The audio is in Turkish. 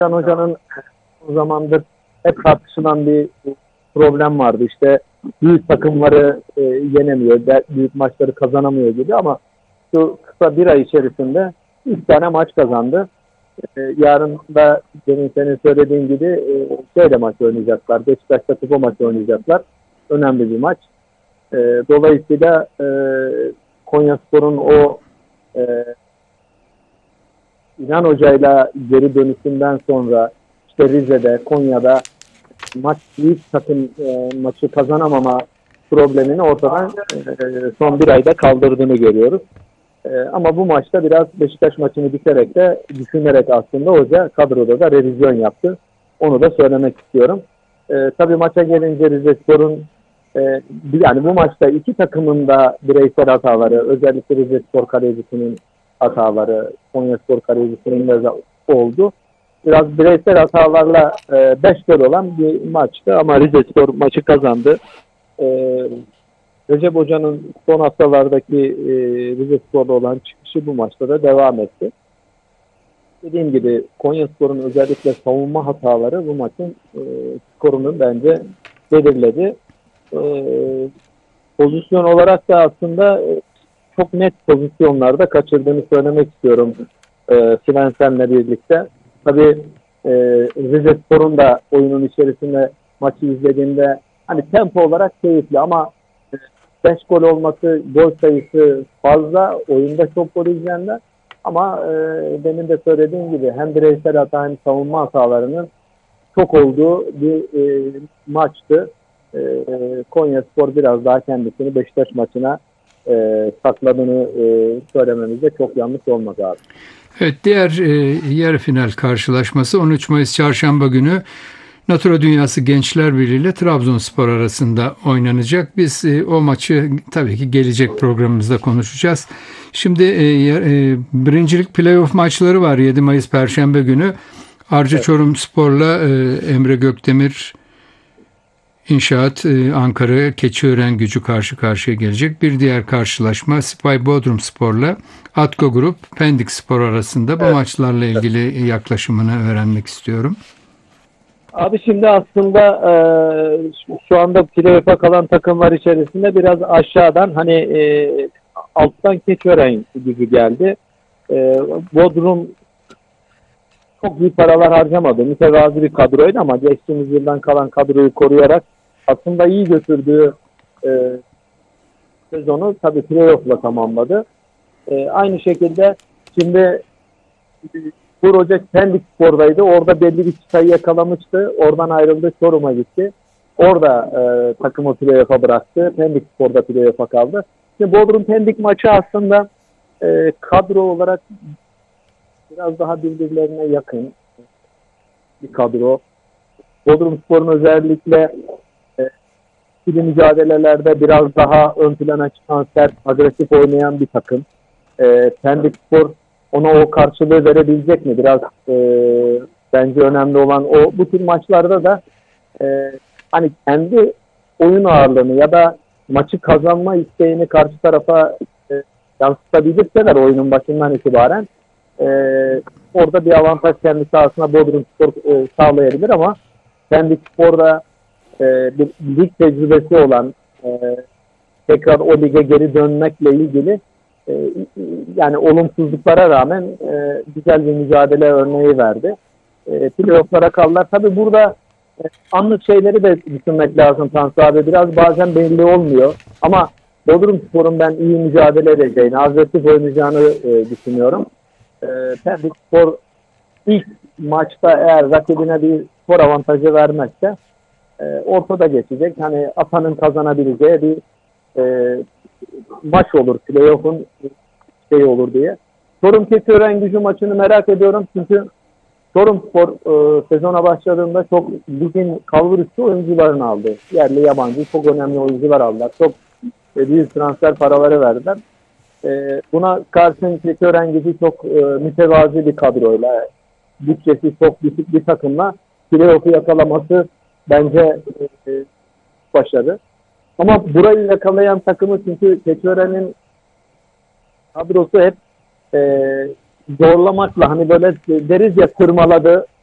Can Hoca'nın o zamandır hep tartışılan bir problem vardı. İşte büyük takımları yenemiyor, büyük maçları kazanamıyor gibi ama şu kısa bir ay içerisinde 3 tane maç kazandı. Yarın da demin senin söylediğin gibi şeyle maç oynayacaklar. Beşiktaş'ta kupa maçı oynayacaklar. Önemli bir maç. Dolayısıyla Konyaspor'un o İlhan Hoca'yla geri dönüşünden sonra işte Rize'de, Konya'da büyük takım maçı kazanamama problemini ortadan son bir ayda kaldırdığını görüyoruz. Ama bu maçta biraz Beşiktaş maçını düşünerek aslında hoca kadroda da revizyon yaptı. Onu da söylemek istiyorum. Tabii maça gelince Rizespor'un yani bu maçta iki takımın da bireysel hataları, özellikle Rizespor kalecisinin hataları, Konyaspor kalecisinin de oldu. Biraz bireysel hatalarla 5-4 olan bir maçtı ama Rizespor maçı kazandı. Recep Hoca'nın son haftalardaki Rizespor'da olan çıkışı bu maçta da devam etti. Dediğim gibi Konyaspor'un özellikle savunma hataları bu maçın skorunu bence belirledi. Pozisyon olarak da aslında çok net pozisyonlarda kaçırdığını söylemek istiyorum Svensen'le birlikte. Tabii Rizespor'un da oyunun içerisinde maçı izlediğinde hani tempo olarak keyifli ama 5 gol olması, gol sayısı fazla, oyunda çok gol izleyenler ama benim de söylediğim gibi hem bireysel hata hem savunma hatalarının çok olduğu bir maçtı. Konyaspor biraz daha kendisini Beşiktaş maçına sakladığını söylememizde çok yanlış olmaz abi. Evet, diğer yarı final karşılaşması 13 Mayıs Çarşamba günü Natura Dünyası Gençler Birliği ile Trabzonspor arasında oynanacak. Biz o maçı tabii ki gelecek programımızda konuşacağız. Şimdi birincilik playoff maçları var 7 Mayıs Perşembe günü. Arca evet. Çorumspor'la Emre Gökdemir İnşaat Ankara Keçiören Gücü karşı karşıya gelecek. Bir diğer karşılaşma Sipay Bodrumspor'la Atko Grup Pendik Spor arasında. Bu maçlarla ilgili yaklaşımını öğrenmek istiyorum. Abi şimdi aslında şu anda playoff'a kalan takımlar içerisinde biraz aşağıdan alttan Keçiören Gücü geldi. Bodrum çok büyük paralar harcamadı. Mütevazi bir kadroydu ama geçtiğimiz yıldan kalan kadroyu koruyarak aslında iyi götürdüğü sezonu tabii playoff'la tamamladı. Aynı şekilde şimdi bu Hoca Pendik Spor'daydı. Orada belli bir çıtayı yakalamıştı. Oradan ayrıldı. Çorum'a gitti. Orada takımı playoff'a bıraktı. Pendik Spor'da playoff'a kaldı. Şimdi Bodrum Pendik maçı aslında kadro olarak biraz daha birbirlerine yakın bir kadro. Bodrumspor'un özellikle ikili mücadelelerde biraz daha ön plana çıkan, sert, agresif oynayan bir takım. Pendikspor ona o karşılığı verebilecek mi? Biraz bence önemli olan o. Bu tür maçlarda da hani kendi oyun ağırlığını ya da maçı kazanma isteğini karşı tarafa yansıtabilirseler oyunun başından itibaren orada bir avantaj kendi sahasına Bodrumspor sağlayabilir ama Pendikspor'da bir lig tecrübesi olan tekrar o lige geri dönmekle ilgili yani olumsuzluklara rağmen güzel bir mücadele örneği verdi. Playoff'lara kaldılar. Tabii burada anlık şeyleri de düşünmek lazım Tansu abi. Biraz bazen belli olmuyor. Ama Bodrumspor'un ben iyi mücadele edeceğini, agresif oynayacağını düşünüyorum. Pendikspor ilk maçta eğer rakibine bir skor avantajı vermezse ortada geçecek. Hani Atan'ın kazanabileceği bir maç olur. Playoff'un şeyi olur diye. Çorum Keçiören Gücü maçını merak ediyorum. Çünkü Çorumspor sezona başladığında çok ligin kalburüstü oyuncularını aldı. Yerli yabancı çok önemli oyuncular aldılar. Çok büyük transfer paraları verdiler. Buna karşın Keçiören Gücü çok mütevazi bir kadroyla, bütçesi çok düşük bir takımla playoff'u yakalaması bence başarı. Ama burayı yakalayan takımı çünkü Keçiören'in kadrosu hep zorlamakla hani böyle deriz ya tırmaladı.